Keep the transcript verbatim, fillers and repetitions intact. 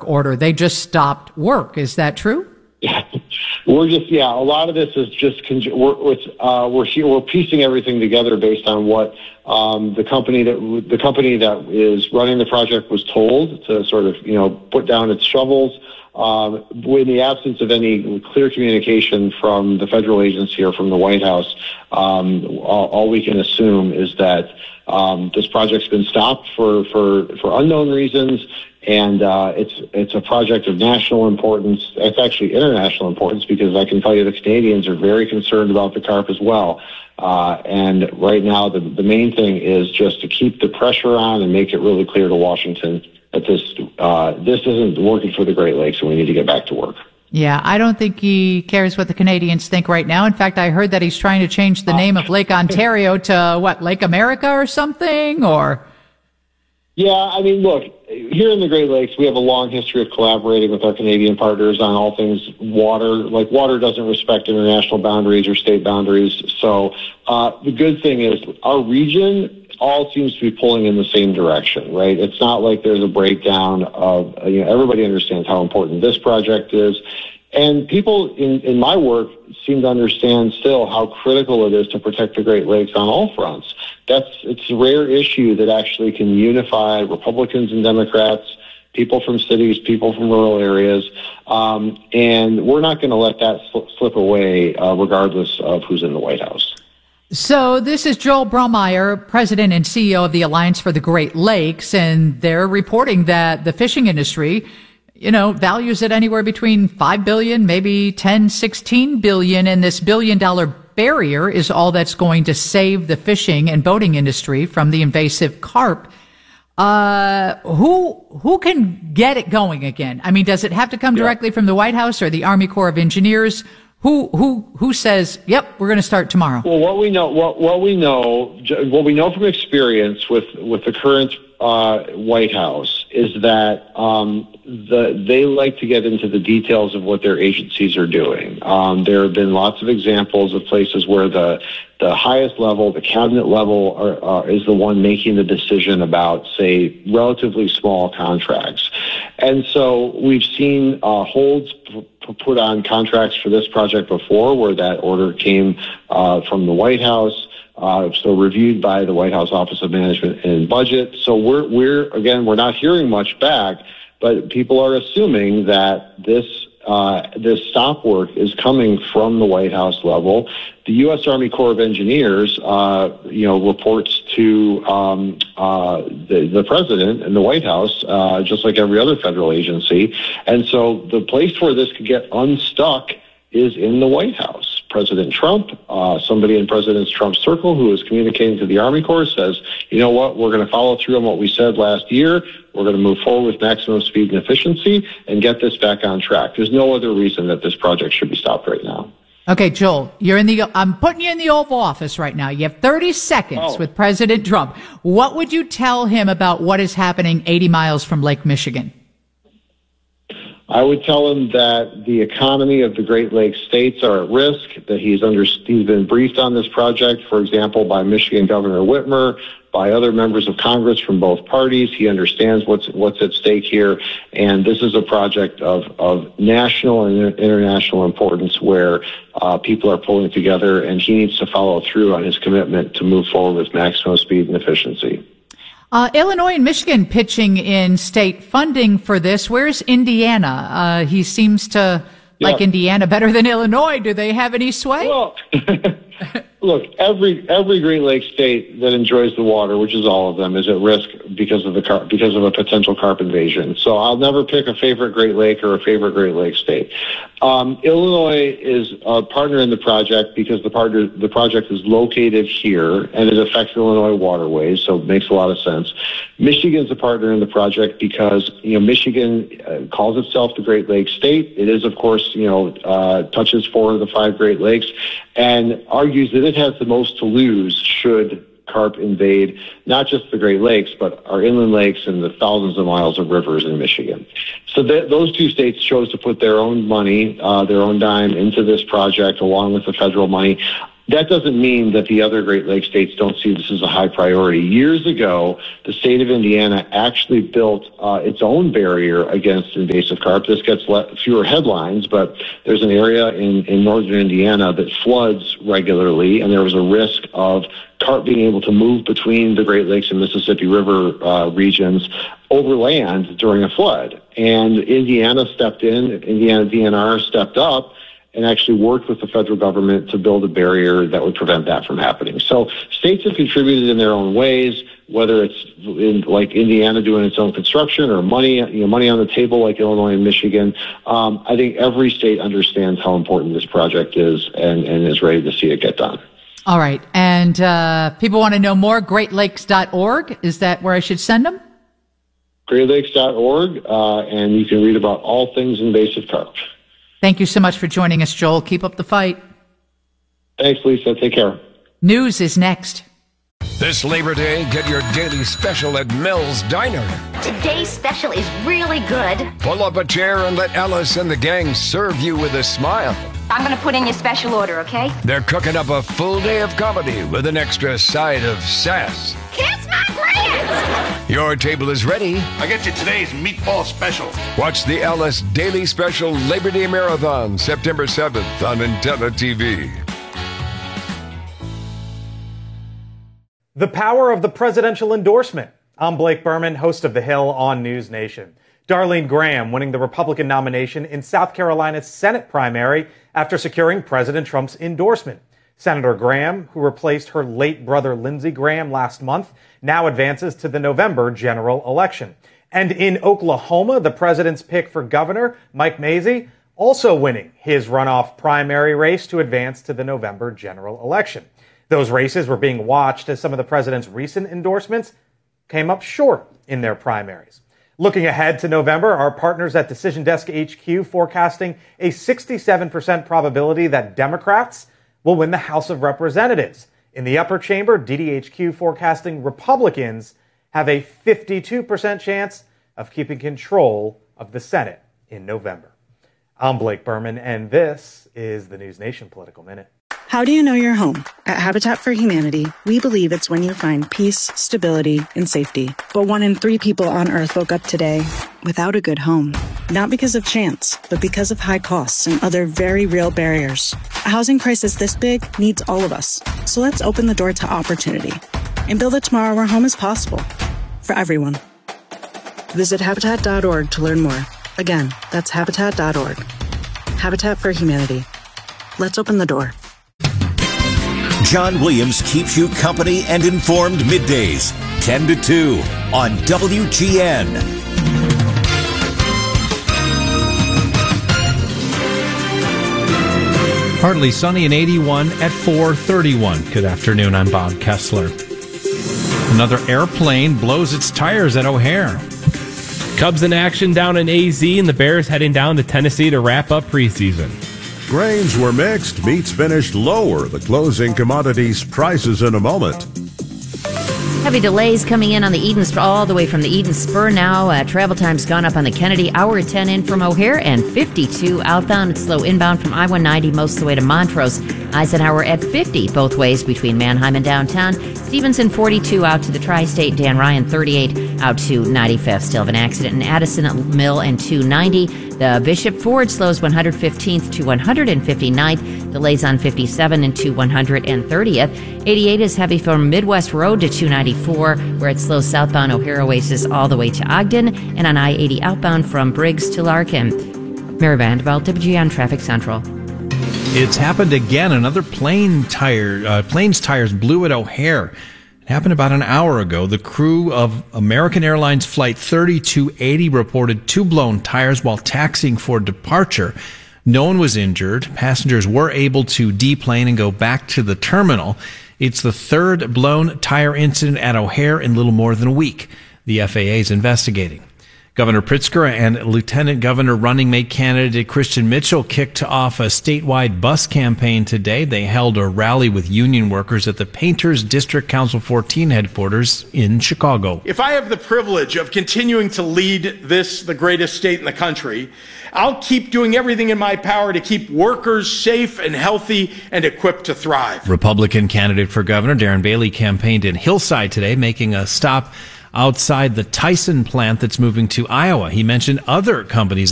work order. They just stopped work. Is that true? Yeah, we're just yeah. A lot of this is just con- we're it's, uh, we're we're piecing everything together based on what um, the company that the company that is running the project was told to sort of you know put down its shovels. Um, in the absence of any clear communication from the federal agency or from the White House, um, all, all we can assume is that um, this project's been stopped for, for, for unknown reasons, and uh, it's it's a project of national importance. It's actually international importance because I can tell you the Canadians are very concerned about the CARP as well. Uh, and right now, the, the main thing is just to keep the pressure on and make it really clear to Washington that this uh, this isn't working for the Great Lakes, and we need to get back to work. Yeah, I don't think he cares what the Canadians think right now. In fact, I heard that he's trying to change the name of Lake Ontario to, what, Lake America or something, or... Yeah, I mean, look, here in the Great Lakes, we have a long history of collaborating with our Canadian partners on all things water. Like, water doesn't respect international boundaries or state boundaries. So uh, the good thing is our region all seems to be pulling in the same direction, right? It's not like there's a breakdown of, you know, everybody understands how important this project is. And people in, in my work seem to understand still how critical it is to protect the Great Lakes on all fronts. That's, it's a rare issue that actually can unify Republicans and Democrats, people from cities, people from rural areas. Um, and we're not going to let that sl- slip away, uh, regardless of who's in the White House. So this is Joel Braunmeier, president and C E O of the Alliance for the Great Lakes, and they're reporting that the fishing industry, you know, values it anywhere between five billion, maybe ten, sixteen billion, and this billion dollar barrier is all that's going to save the fishing and boating industry from the invasive carp. Uh, who, who can get it going again? I mean, does it have to come directly from the White House or the Army Corps of Engineers? Who who who says, "Yep, we're going to start tomorrow"? Well, what we know, what what we know, what we know from experience with with the current uh, White House is that um, the they like to get into the details of what their agencies are doing. Um, there have been lots of examples of places where the the highest level, the cabinet level, are, uh, is the one making the decision about, say, relatively small contracts. And so we've seen uh, holds p- put on contracts for this project before, where that order came uh, from the White House. Uh, so reviewed by the White House Office of Management and Budget. So we're, we're again, we're not hearing much back, but people are assuming that this uh, this stop work is coming from the White House level. The U S Army Corps of Engineers, uh, you know, reports to um, uh, the, the president and the White House, uh, just like every other federal agency. And so the place where this could get unstuck is in the White House. President Trump, uh, somebody in President Trump's circle who is communicating to the Army Corps says, you know what, we're going to follow through on what we said last year. We're going to move forward with maximum speed and efficiency and get this back on track. There's no other reason that this project should be stopped right now. Okay, Joel, you're in the, I'm putting you in the Oval Office right now. You have thirty seconds oh. with President Trump. What would you tell him about what is happening eighty miles from Lake Michigan? I would tell him that the economy of the Great Lakes states are at risk, that he's under, he's been briefed on this project, for example, by Michigan Governor Whitmer, by other members of Congress from both parties. He understands what's what's at stake here, and this is a project of, of national and international importance where uh, people are pulling together, and he needs to follow through on his commitment to move forward with maximum speed and efficiency. Uh, Illinois and Michigan pitching in state funding for this. Where's Indiana? Uh, he seems to like yeah. Indiana better than Illinois. Do they have any sway? Well, look, every every Great Lakes state that enjoys the water, which is all of them, is at risk because of the car, because of a potential carp invasion. So I'll never pick a favorite Great Lake or a favorite Great Lake state. Um, Illinois is a partner in the project because the partner the project is located here and it affects Illinois waterways, so it makes a lot of sense. Michigan's a partner in the project because you know Michigan uh, calls itself the Great Lakes state. It is, of course, you know uh, touches four of the five Great Lakes, and argues that it has the most to lose should carp invade not just the Great Lakes, but our inland lakes and the thousands of miles of rivers in Michigan. So th- those two states chose to put their own money, uh, their own dime into this project along with the federal money. That doesn't mean that the other Great Lakes states don't see this as a high priority. Years ago, the state of Indiana actually built uh, its own barrier against invasive carp. This gets le- fewer headlines, but there's an area in, in northern Indiana that floods regularly, and there was a risk of carp being able to move between the Great Lakes and Mississippi River uh, regions over land during a flood. And Indiana stepped in, Indiana D N R stepped up, and actually worked with the federal government to build a barrier that would prevent that from happening. So states have contributed in their own ways, whether it's in, like Indiana doing its own construction or money, you know, money on the table like Illinois and Michigan. Um, I think every state understands how important this project is and, and is ready to see it get done. All right. And uh, people want to know more, great lakes dot org. Is that where I should send them? great lakes dot org, uh, and you can read about all things invasive carp. Thank you so much for joining us, Joel. Keep up the fight. Thanks, Lisa. Take care. News is next. This Labor Day, get your daily special at Mel's Diner. Today's special is really good. Pull up a chair and let Alice and the gang serve you with a smile. I'm going to put in your special order, okay? They're cooking up a full day of comedy with an extra side of sass. Kiss my grits! Your table is ready. I get you today's meatball special. Watch the Alice Daily Special Labor Day Marathon, September seventh on Intella T V. The power of the presidential endorsement. I'm Blake Berman, host of The Hill on News Nation. Darlene Graham winning the Republican nomination in South Carolina's Senate primary after securing President Trump's endorsement. Senator Graham, who replaced her late brother Lindsey Graham last month, now advances to the November general election. And in Oklahoma, the president's pick for governor, Mike Mazzei, also winning his runoff primary race to advance to the November general election. Those races were being watched as some of the president's recent endorsements came up short in their primaries. Looking ahead to November, our partners at Decision Desk H Q forecasting a sixty-seven percent probability that Democrats will win the House of Representatives. In the upper chamber, D D H Q forecasting Republicans have a fifty-two percent chance of keeping control of the Senate in November. I'm Blake Berman, and this is the News Nation Political Minute. How do you know you're home? At Habitat for Humanity, we believe it's when you find peace, stability, and safety. But one in three people on Earth woke up today without a good home. Not because of chance, but because of high costs and other very real barriers. A housing crisis this big needs all of us. So let's open the door to opportunity and build a tomorrow where home is possible for everyone. Visit Habitat dot org to learn more. Again, that's Habitat dot org. Habitat for Humanity. Let's open the door. John Williams keeps you company and informed middays, ten to two on W G N. Partly sunny and eighty-one at four thirty-one. Good afternoon, I'm Bob Kessler. Another airplane blows its tires at O'Hare. Cubs in action down in A Z, and the Bears heading down to Tennessee to wrap up preseason. Grains were mixed. Meats finished lower. The closing commodities prices in a moment. Heavy delays coming in on the Eden Spur, all the way from the Eden Spur now. Uh, travel time's gone up on the Kennedy. Hour ten in from O'Hare and fifty-two outbound. It's slow inbound from I one ninety most of the way to Montrose. Eisenhower at fifty both ways between Manheim and downtown. Stevenson forty-two out to the Tri-State. Dan Ryan thirty-eight out to ninety-fifth. Still have an accident in Addison at Mill and two ninety. The Bishop Ford slows one hundred fifteenth to one hundred fifty-ninth. Delays on fifty-seven and to one hundred thirtieth. eighty-eight is heavy from Midwest Road to two ninety-four, where it slows southbound O'Hare Oasis all the way to Ogden, and on I eighty outbound from Briggs to Larkin. Mary Vanderbilt, W G N Traffic Central. It's happened again. Another plane tire, uh, plane's tires blew at O'Hare. It happened about an hour ago. The crew of American Airlines Flight thirty-two eighty reported two blown tires while taxiing for departure. No one was injured. Passengers were able to deplane and go back to the terminal. It's the third blown tire incident at O'Hare in little more than a week. The F A A is investigating. Governor Pritzker and Lieutenant Governor running mate candidate Christian Mitchell kicked off a statewide bus campaign today. They held a rally with union workers at the Painters District Council fourteen headquarters in Chicago. If I have the privilege of continuing to lead this, the greatest state in the country, I'll keep doing everything in my power to keep workers safe and healthy and equipped to thrive. Republican candidate for governor Darren Bailey campaigned in Hillside today, making a stop outside the Tyson plant that's moving to Iowa. He mentioned other companies